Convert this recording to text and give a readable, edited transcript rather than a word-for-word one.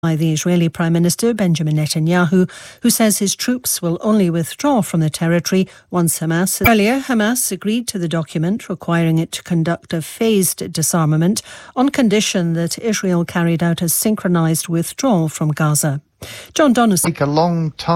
by the Israeli Prime Minister Benjamin Netanyahu, who says his troops will only withdraw from the territory once Hamas... Earlier, Hamas agreed to the document requiring it to conduct a phased disarmament on condition that Israel carried out a synchronised withdrawal from Gaza. John Donison. Take a long time.